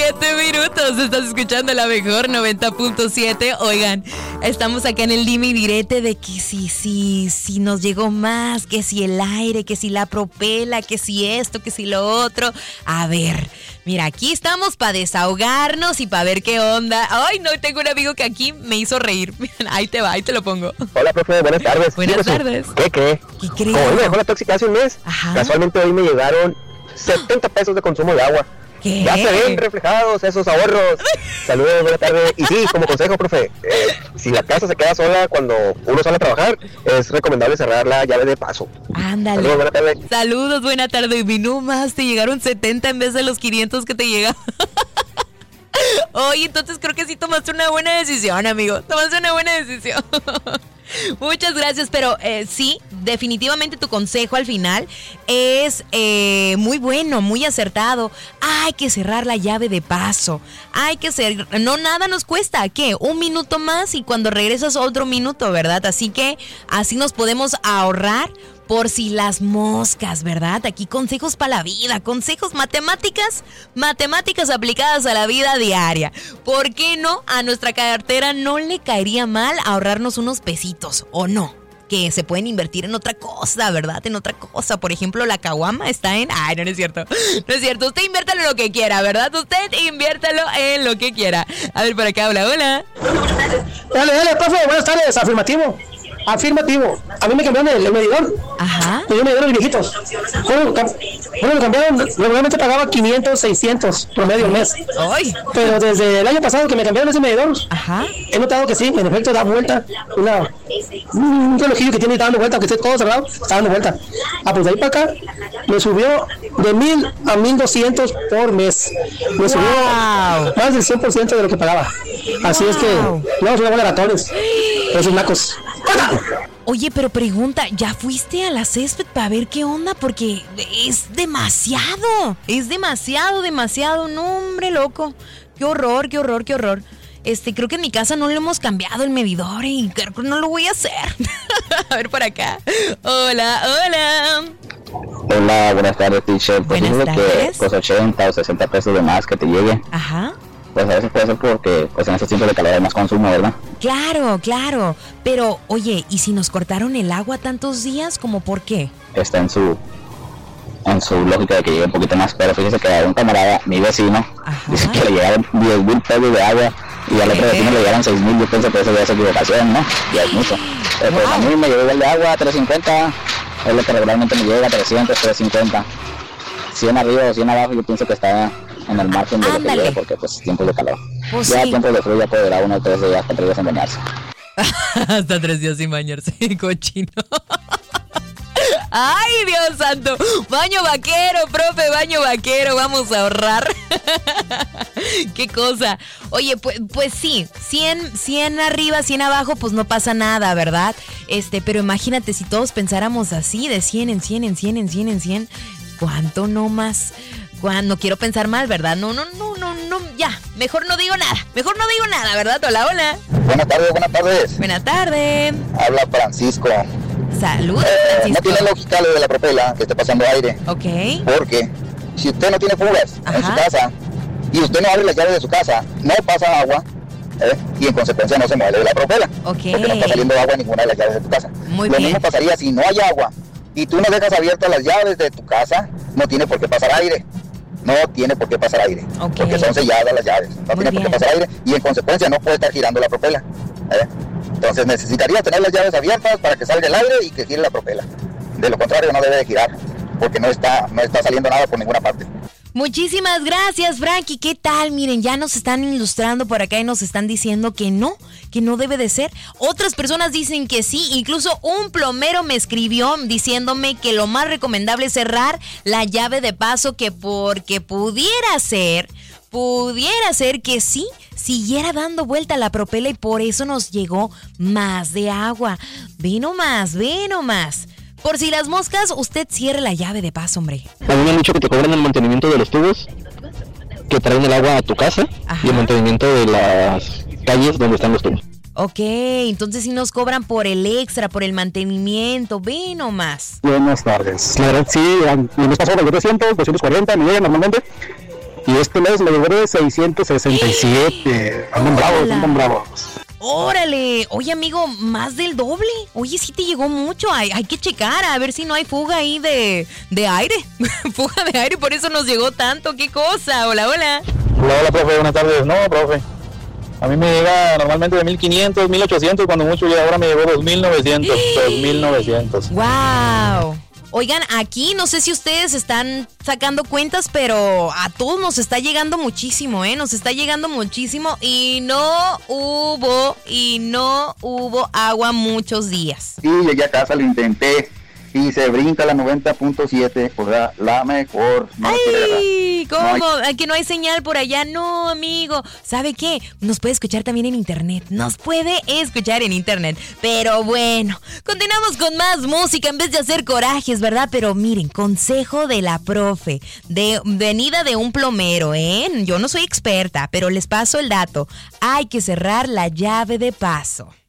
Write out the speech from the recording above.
7 minutos. Estás escuchando la mejor 90.7. Oigan, estamos acá en el dime y direte de que si nos llegó más, que si el aire, que si la propela, que si esto, que si lo otro. A ver, mira, aquí estamos para desahogarnos y para ver qué onda. Ay, no, tengo un amigo que aquí me hizo reír. Ahí te va, ahí te lo pongo. Hola, profe, buenas tardes. Buenas tardes. ¿Qué? ¿Qué crees? Como me dejó la tóxica hace un mes, Ajá. Casualmente hoy me llegaron 70 pesos de consumo de agua. ¿Qué? Ya se ven reflejados esos ahorros. Saludos, buenas tardes. Y sí, como consejo, profe, si la casa se queda sola cuando uno sale a trabajar, es recomendable cerrar la llave de paso. Ándale. Saludos, buenas tardes. Saludos, buena tarde. Y no más, te llegaron 70 en vez de los 500 que te llegaban. Oye, entonces creo que sí tomaste una buena decisión, amigo. Tomaste una buena decisión. Muchas gracias, pero sí, definitivamente tu consejo al final es muy bueno, muy acertado. Hay que cerrar la llave de paso. No, nada nos cuesta. ¿Qué? 1 minuto más y cuando regresas otro minuto, ¿verdad? Así que así nos podemos ahorrar por si las moscas, ¿verdad? Aquí consejos para la vida, consejos matemáticas aplicadas a la vida diaria. ¿Por qué no? A nuestra cartera no le caería mal ahorrarnos unos pesitos, ¿o no? Que se pueden invertir en otra cosa, ¿verdad? En otra cosa. Por ejemplo, la caguama está en... Ay, no es cierto. No es cierto. Usted inviértalo en lo que quiera, ¿verdad? Usted inviértalo en lo que quiera. A ver, por acá, hola. Dale, profe, buenas tardes, afirmativo. A mí me cambiaron el medidor. Ajá. Me dio medidores viejitos. Bueno, me cambiaron. Normalmente pagaba 500, 600 promedio al mes. ¡Ay! Pero desde el año pasado que me cambiaron ese medidor, Ajá. he notado que sí, en efecto da vuelta. Un relojillo que tiene está dando vuelta, aunque esté todo cerrado, está dando vuelta. Pues de ahí para acá me subió de 1,000 a 1,200 por mes. Me subió más del 100% de lo que pagaba. Así es que, no, es una buena ratones. Esos nacos. Oye, pero pregunta, ¿ya fuiste a la césped para ver qué onda? Porque es demasiado, no, hombre, loco. Qué horror. Creo que en mi casa no le hemos cambiado el medidor y creo que no lo voy a hacer. A ver por acá. Hola. Hola, buenas tardes, teacher. Pues buenas tardes. Que pues 80 o 60 pesos de más que te llegue. Ajá. Pues a veces puede ser porque pues en estos tiempos de calor hay más consumo, ¿verdad? Claro. Pero, oye, ¿y si nos cortaron el agua tantos días? ¿Cómo por qué? Está en su lógica de que llegue un poquito más. Pero fíjese que a un camarada, mi vecino, Ajá. dice que le llegaron 10,000 pesos de agua y al otro vecino le llegaron 6,000. Yo pienso que eso ya es equivocación, ¿no? Ya es mucho. Pero pues a mí me llegó el de agua 350, es lo que regularmente me llega 300, 350. 100 arriba o 100 abajo, yo pienso que está en el margen de lo que llega porque pues tiempos de calor. Pues ya sí. tiempos de frío ya puede durar 1 o 3 días, 4 días sin bañarse. Hasta 3 días sin bañarse, cochino. ¡Ay, Dios santo! Baño vaquero, profe, baño vaquero. Vamos a ahorrar. ¡Qué cosa! Oye, pues sí, 100 arriba, 100 abajo, pues no pasa nada, ¿verdad? Pero imagínate si todos pensáramos así, de 100 en 100, en 100, en 100, en 100. ¿Cuánto no más? No quiero pensar mal, ¿verdad? No, ya. Mejor no digo nada, ¿verdad? Hola. Buenas tardes. Buenas tardes. Habla Francisco. Saludos, Francisco. No tiene lógica lo de la propela que esté pasando aire. Ok. Porque si usted no tiene fugas en su casa y usted no abre las llaves de su casa, no pasa agua y en consecuencia no se mueve la propela. Ok. Porque no está saliendo agua en ninguna de las llaves de tu casa. Muy Lo bien. mismo pasaría si no hay agua y tú no dejas abiertas las llaves de tu casa, no tiene por qué pasar aire. Ok. Porque son selladas las llaves. No Muy tiene por qué bien. pasar aire y en consecuencia no puede estar girando la propela. Entonces necesitaría tener las llaves abiertas para que salga el aire y que gire la propela. De lo contrario no debe de girar porque no está saliendo nada por ninguna parte. Muchísimas gracias, Frankie. ¿Qué tal? Miren, ya nos están ilustrando por acá y nos están diciendo que no debe de ser. Otras personas dicen que sí. Incluso un plomero me escribió diciéndome que lo más recomendable es cerrar la llave de paso, que porque pudiera ser que sí siguiera dando vuelta la propela y por eso nos llegó más de agua. Ve nomás. Por si las moscas, usted cierre la llave de paso, hombre. A mí me han dicho que te cobran el mantenimiento de los tubos que traen el agua a tu casa. Ajá. Y el mantenimiento de las calles donde están los tubos. Ok, entonces sí nos cobran por el extra, por el mantenimiento. Ve nomás. Buenas tardes. La verdad sí, el mes pasado pagó 300, 240, me llega normalmente. y este mes me llegó de 667. Andan bravos. Órale, oye amigo, más del doble. Oye, sí te llegó mucho. Hay que checar a ver si no hay fuga ahí de aire. Fuga de aire, por eso nos llegó tanto. ¿Qué cosa? Hola. Hola, profe, buenas tardes. No, profe, a mí me llega normalmente de 1500, 1800, cuando mucho, y ahora me llegó 2900. ¡Wow! Oigan, aquí no sé si ustedes están sacando cuentas, pero a todos nos está llegando muchísimo, Nos está llegando muchísimo y no hubo agua muchos días. Sí, llegué a casa, lo intenté y se brinca la 90.7, o sea, la mejor. ¡Ay! ¿Cómo? ¿Que no hay señal por allá? No, amigo. ¿Sabe qué? Nos puede escuchar también en internet. Pero bueno, continuamos con más música en vez de hacer corajes, ¿verdad? Pero miren, consejo de la profe, venida de un plomero, Yo no soy experta, pero les paso el dato. Hay que cerrar la llave de paso.